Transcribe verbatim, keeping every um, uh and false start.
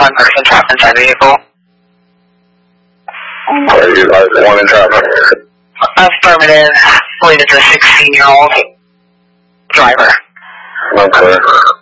one person trapped inside the vehicle. Are you like the one entrapment? Affirmative. I believe it's a sixteen-year-old driver. Okay.